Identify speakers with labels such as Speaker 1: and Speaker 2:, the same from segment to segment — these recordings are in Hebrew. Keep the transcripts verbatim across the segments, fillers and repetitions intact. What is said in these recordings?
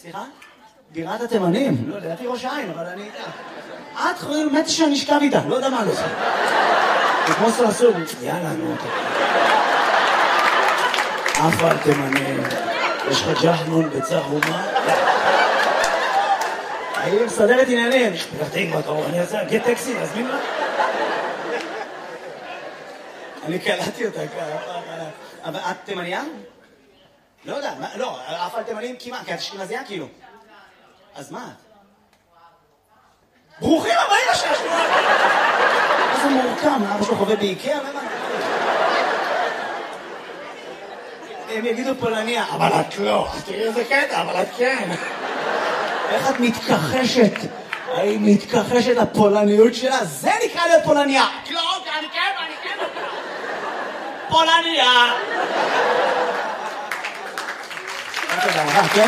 Speaker 1: סליחה? בירת התימנים. לא, לדעתי ראש העין, אבל אני... את חברים, מתי שאני נשכב איתה, לא יודע מה לא זה. זה כמו סרסור. יאללה, נו. אף על תימנים. יש לך ג'חנון בצח אומה? אני מסדרת עניינים. פתח תקווה, קרוב, אני אעשה, גט טקסי, להזמין לה? אני קלטתי אותה ככה. אבל את תימניה? לא יודע, לא, אף על תימנים כמעט, כי את אשכנזייה כאילו. אז מה את? ברוכים הבאים לשש! מה זה מורכם? אבא שלו חווה באיקאה? הם יגידו פולניה, אבל את לא. תראי איזה קטע, אבל את כן. איך את מתכחשת? היא מתכחשת לפולניות שלה? זה נקרא להיות פולניה. לא, אני כן, אני כן. פולניה. כן?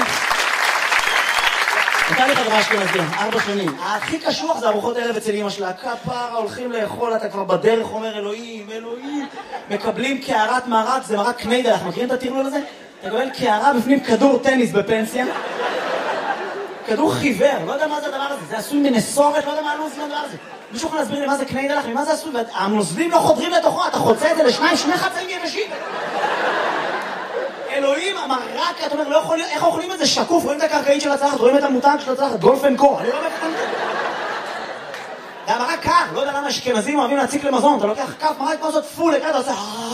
Speaker 1: נתן לי חברה אשכנזייה, ארבע שנים. הכי קשוח זה ארוחות ערב אצל אמא שלה. כפרה, הולכים לאכול, אתה כבר בדרך אומר אלוהים, אלוהים. מקבלים קערת מרק, זה מרק קניידלח. מכירים את הטרלול הזה? אתה מקבל קערה בפנים כדור טניס בפנסיה. כדור חיוור, לא יודע מה זה הדבר הזה. זה עשוי מנסורת, לא יודע מה עשוי מהדבר הזה. מישהו יכול להסביר לי מה זה קניידלח, ממה זה עשוי? והנוזלים לא חודרים לתוכו, אתה חוצה את זה לשניים, שני חצאים יבשים. אלוהים, המרק, אתה אומר, לא יכול, איך אוכלים את זה שקוף? רואים את הקרקעית של הצלחת, רואים את המותג של הצלחת, גולפן קור, אני לא יודע איך אוכלים את זה. זה המרק קר, לא יודע למה אשכנזים אוהבים להציק למזון, אתה לוקח כף מרק כמו זאת פול, אתה עושה...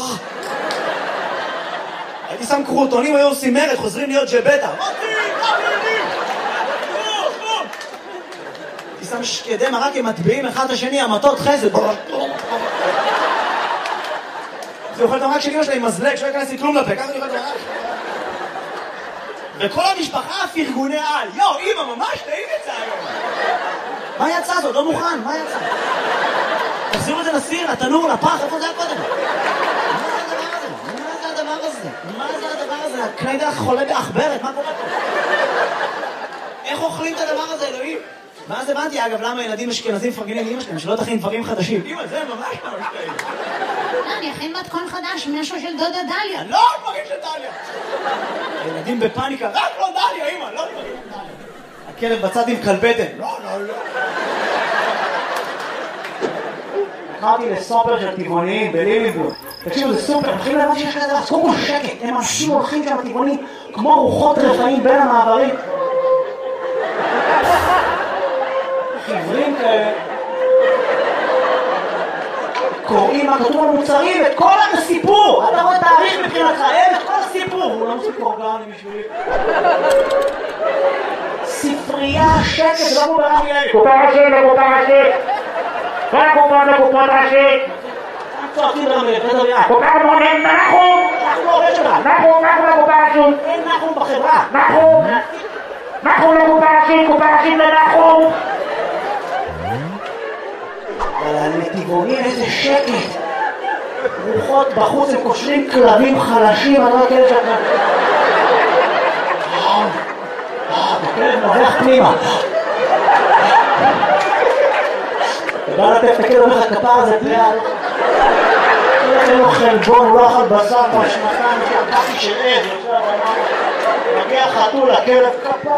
Speaker 1: הייתי שם קרוטונים, היו עושים מרד, חוזרים להיות ג'בטה. הייתי שם שקדי מרק, הם מטביעים אחד לשני, המטות חסד. זה אוכל את המרק של אמא שלה עם מזלג, שלא ייכנס לי כלום לפה, ככה אני אוכל את המרק. וכל המשפחה פרגוני על. יו, אמא, ממש טעים יצא היום. מה יצא זאת? לא מוכן, מה יצא? תחזירו את זה לסיר, לתנור, לפח, איפה זה היה קודם? מה זה הדבר הזה? מה זה הדבר הזה? הקניידלח חולה באחברת, מה קורה פה? איך אוכלים את הדבר הזה, אלוהים? ואז הבנתי, אגב, למה ילדים אשכנזים מפרגנים לאמא שלהם, שלא תכין דברים חדשים. אמא, זה ממש ממש טעים.
Speaker 2: לא, אני אכין מתכון חדש, משהו של דודה דליה.
Speaker 1: לא, דברים של דליה. ילדים בפאניקה, רק לא דליה, אמא, לא דברים של דליה. הכלב בצד עם כלבטן. לא, לא, לא. קראתי לסופר של טבעוניים בליליבורג. תקשיבו, זה סופר, מתחילים להבין שיש כזה, אז קודם כל שקט, הם אנשים הולכים שם טבעונים כמו רוחות רפאים בין המעברים. חברים כאלה. קוראים מה כתוב במוצרים, את כל הסיפור. אתה רואה תאריך מבחינתך, אין את כל הסיפור. הוא לא מוסיף אורגני בשבילי. ספרייה, שקט, זה לא מובן לי.
Speaker 3: קופה ראשית, קופה ראשית. כל הקופה לקופה ראשית.
Speaker 1: צועקים רמי, בטח ביד.
Speaker 3: קופה מונים, נחום.
Speaker 1: אנחנו לא עובד שלך.
Speaker 3: נחום, נחום לקופה ראשית.
Speaker 1: אין נחום בחברה.
Speaker 3: נחום. נחום לקופה ראשית, קופה ראשית לנחום.
Speaker 1: אבל הנתיבונים איזה שקט. רוחות בחוץ, הם קושרים כלבים חלשים, אני לא יודע שאתה... הכלב נובח פנימה. ובא לטף את הכלב אומר לך, כפר הזה פליאל. אין לו חלבון, הוא לא אכל בשר בשנתיים שהקפי של עד, מגיע חתול לכלב, כפר.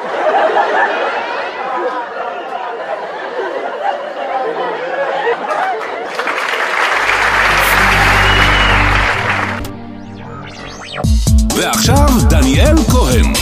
Speaker 4: ועכשיו דניאל כהן.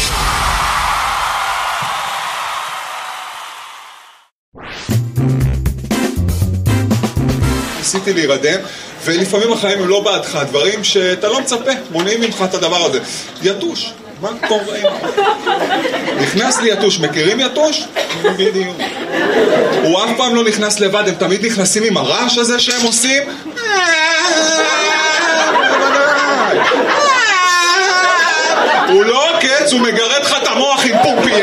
Speaker 5: ניסיתי להירדם, ולפעמים החיים הם לא בעדך, דברים שאתה לא מצפה, מונעים ממך את הדבר הזה. יתוש, מה קורה? נכנס לי יתוש, מכירים יתוש? בדיוק. הוא אף פעם לא נכנס לבד, הם תמיד נכנסים עם הרעש הזה שהם עושים. הוא לא עוקץ, הוא מגרד לך את המוח עם פורפיה.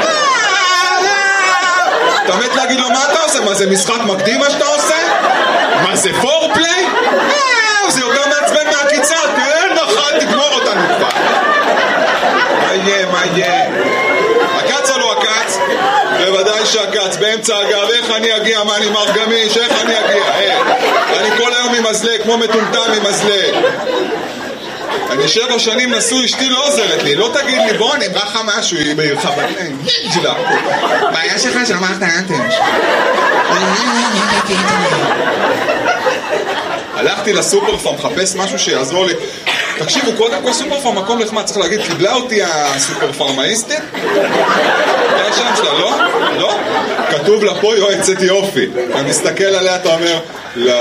Speaker 5: אתה מת להגיד לו מה אתה עושה? מה זה משחק מקדים מה שאתה עושה? מה זה פורפליי? זה יותר מעצבן מהקיצה, תראה נחת, תגמור אותנו כבר. מה יהיה, מה יהיה? הקץ או לא הקץ? בוודאי שהקץ, באמצע הגב, איך אני אגיע? מה אני מר גמיש? איך אני אגיע? אני כל היום עם מזלג, כמו מטומטם עם מזלג. אני שבע שנים נשוי, אשתי לא עוזרת לי, לא תגיד לי, בוא אני ברכה משהו, היא בעירך בעיניים, ג'לה. בעיה שלך של מערכת האנטש. הלכתי לסופר פארם, מחפש משהו שיעזור לי. תקשיבו, קודם כל סופר פארם מקום נחמד, צריך להגיד, קיבלה אותי הסופר פארמאיסטית? זה השם שלה, לא? לא? כתוב לה פה יועצת יופי. אתה מסתכל עליה, אתה אומר, לא...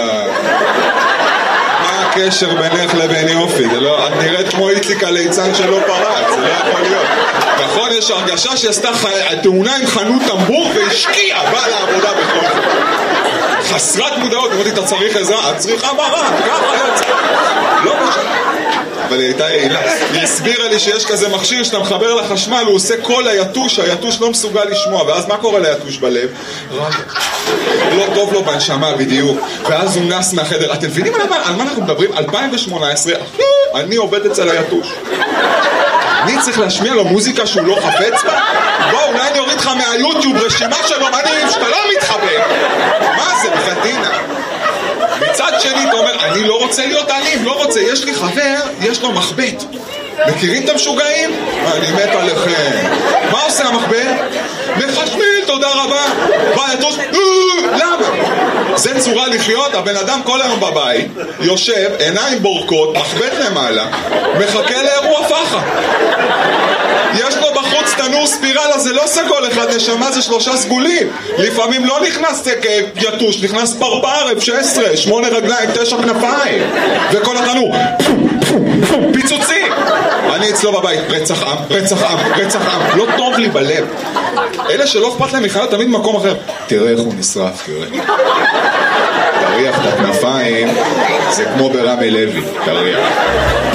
Speaker 5: מה הקשר בינך לבין יופי? זה לא... את נראית כמו איציק הליצן שלא פרץ, זה לא יכול להיות. נכון, יש הרגשה שעשתה תאונה עם חנות טמבור והשקיעה, באה לעבודה בכל זאת. חסרת מודעות, אמרתי, אתה צריך עזרה, את צריכה מראה, ככה יוצא. לא משנה. אבל היא הייתה יעילה. היא הסבירה לי שיש כזה מכשיר שאתה מחבר לחשמל, הוא עושה קול ליתוש, היתוש לא מסוגל לשמוע, ואז מה קורה ליתוש בלב? לא טוב לו בנשמה בדיוק, ואז הוא נס מהחדר. אתם מבינים על מה אנחנו מדברים? אלפיים שמונה עשרה, אני עובד אצל היתוש. אני צריך להשמיע לו מוזיקה שהוא לא חפץ בה? בוא, אולי אני אוריד לך מהיוטיוב רשימה של אומנים שאתה לא מתחבר. מה זה, בחדינה? מצד שני אתה אומר, אני לא רוצה להיות אלים, לא רוצה, יש לי חבר, יש לו מחבט. מכירים את המשוגעים? אני מת עליכם. מה עושה המחבט? מחשמיל, תודה רבה. בא יתוש, למה? זה צורה לחיות, הבן אדם כל היום בבית, יושב, עיניים בורקות, מחבט למעלה, מחכה לאירוע פחה. יש לו בחוץ תנור ספירלה, זה לא סגול אחד, נשמה זה שלושה סגולים. לפעמים לא נכנס יתוש, נכנס פרפר, אף שש עשרה, שמונה רגליים, תשע כנפיים. וכל התנור, פיצוצים. אני אצלו בבית, רצח עם, רצח עם, רצח עם, לא טוב לי בלב. אלה שלא אכפת להם בכלל תמיד במקום אחר. תראה איך הוא נשרף, תראה. תריח את הכנפיים, זה כמו ברמי לוי, תריח.